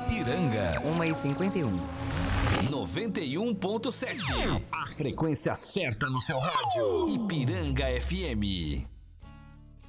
Ipiranga. 1h51. 91.7. A frequência certa no seu rádio. Ipiranga FM.